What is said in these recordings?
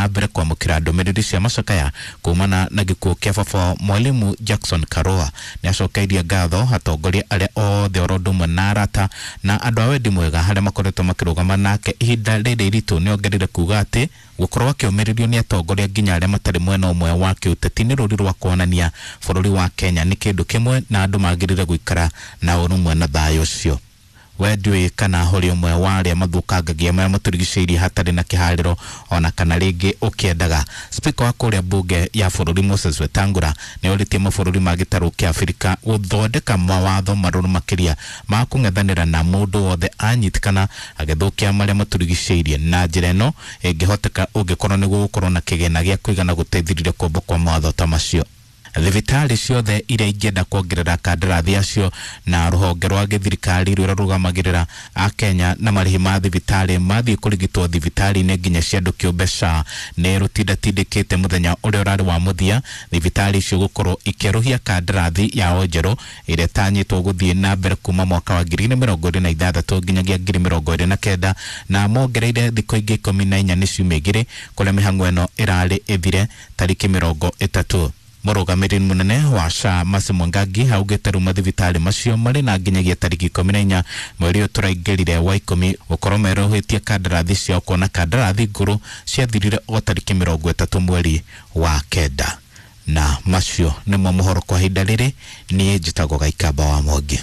na mbere kwamukira ndomereri cia macakaya kumana na gikuo kia baba Mwalimu Jackson Karua. Ni acokeirie ngatho atongoria aria othe orodumwe na arata na andu a wendi mwega haria makoretwo makirugama nake ihinda riri iritu. Ni ongerire kuga ati gukorwo akiomererio ni atongoria nginya aria matari mwena umwe wa kiuteti ni ruri rwa kuonania bururi wa Kenya ni kindu kimwe na andu magirire guikara na urumwe na thayo ucio. Wedui kana hori umwe wa aria mathukangagia maya maturigiceirie hatari na kihariro ona kana ringi ukiendaga. Speaker wa kuria bunge ya bururi Moses Wetangula ni oritie mabũrũri ma gĩtarũ kia Afrika guthondeka mawatho marũrũ makiria ma kung'ethanĩra na mundu wothe anyitikana agithukia maria maturigiceirie na njĩra ĩno ĩngĩhoteka ũngĩkorwo nĩ gũgũkorwo na kĩgĩna gĩa kũigana gũteithĩrĩria kwamba kwa mawatho ta macio. Thibitari ciothe iria ingĩenda kuongerera kandarathi acio na rũhonge rwa gĩthirikari rũrĩa rũgamagĩrĩra a Kenya na marĩhi ma thibitari mathiĩ kũrigitwo thibitari-inĩ nginya cia andũ kĩũmbe SHA nĩ rũtindatindĩkĩte mũthenya ũrĩa ũrarĩ wa mũthia thibitari icio gũkorwo ikĩerũhia kandarathi yao njerũ ĩrĩa ĩtanyĩtwo gũthiĩ na mbere kuma mwaka wa 2026 nginyagia 2029 na mongereire thikũ ingĩ 14 nĩ ciumia igĩrĩ kũrĩa mĩhang'o ĩno ĩrarĩ ĩthire tarĩki 30. Mũrũgamĩrĩri mũnene wa SHA Mercy Mwangangi augĩte rĩu mathibitari macio marĩ na nginyagia tarĩki 14 mweri ũyũ tũraingĩrire wa 10 gũkorwo merũhĩtie kandarathi ciao kuona kandarathi ngũrũ ciathirire o tarĩki 30 mweri wa 9. Na macio nĩmo mohoro kwa ihinda rĩrĩ. Niĩ njĩtagwo Gaikamba wa Mwangi.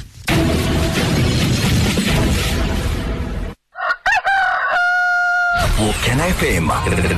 Can I